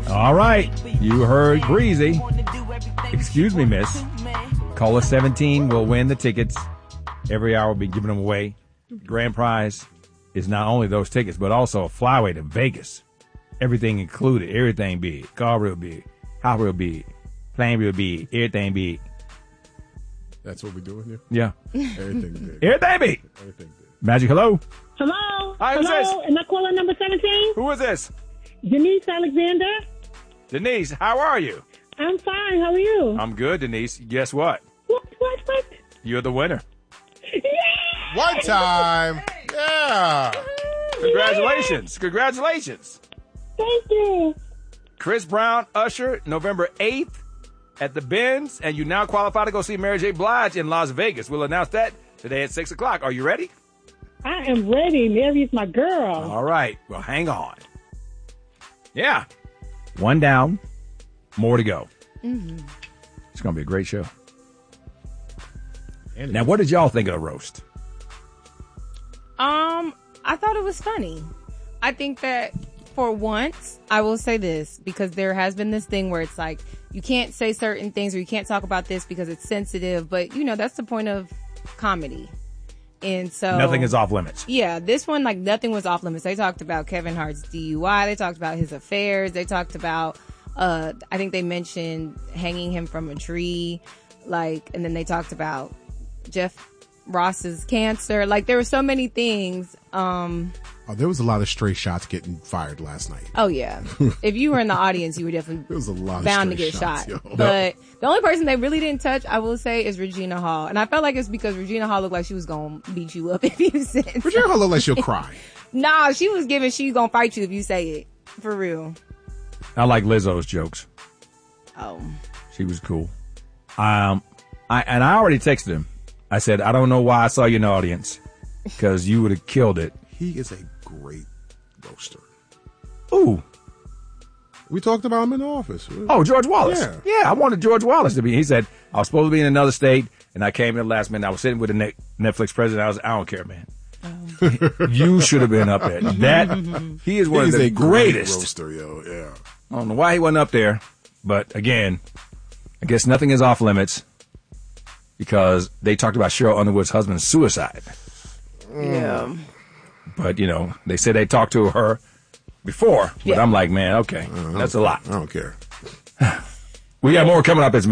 All right. You heard Breezy. Excuse me, miss. Caller 17 will win the tickets. Every hour we'll be giving them away. Grand prize is not only those tickets, but also a flyway to Vegas. Everything included. Everything big. Car real big. House real big. Plane real big. Everything big. That's what we're doing here? Yeah. Everything big. Everything big. Everything big. Magic, hello. Hello? Hi, who's this? Am I calling number 17? Who is this? Denise Alexander. Denise, how are you? I'm fine. How are you? I'm good, Denise. Guess what? What? You're the winner. Yeah! One time. Yeah. Congratulations. Congratulations. Thank you. Chris Brown, Usher, November 8th at the Benz, and you now qualify to go see Mary J. Blige in Las Vegas. We'll announce that today at 6 o'clock. Are you ready? I am ready. Mary is my girl. All right. Well, hang on. Yeah. One down, more to go. Mm-hmm. It's going to be a great show. Now, what did y'all think of the roast? I thought it was funny. I think that for once, I will say this, because there has been this thing where it's like, you can't say certain things or you can't talk about this because it's sensitive, but that's the point of comedy. And so Nothing is off limits. Yeah, this one, like, nothing was off limits. They talked about Kevin Hart's DUI. They talked about his affairs. They talked about, I think they mentioned hanging him from a tree. And then they talked about Jeff Ross's cancer. Like, there were so many things. There was a lot of stray shots getting fired last night. Oh, yeah. If you were in the audience, you were definitely There was a lot bound of to stray get shots, shot. yo. But the only person they really didn't touch, I will say, is Regina Hall. And I felt like it's because Regina Hall looked like she was going to beat you up if you said something. Regina Hall looked like she'll cry. Nah, she was giving she's going to fight you if you say it. For real. I like Lizzo's jokes. Oh. She was cool. I already texted him. I said, I don't know why I saw you in the audience, because you would have killed it. He is a great roaster. Ooh. We talked about him in the office. Oh, George Wallace. Yeah. I wanted George Wallace to be. He said, I was supposed to be in another state, and I came in the last minute. I was sitting with the Netflix president. I don't care, man. You should have been up there. He is one of the greatest. Roaster, yo. Yeah. I don't know why he wasn't up there, but again, I guess nothing is off limits, because they talked about Cheryl Underwood's husband's suicide. Yeah. But, they said they talked to her before. But I'm like, man, okay, that's a lot. I don't care. We got more coming up. It's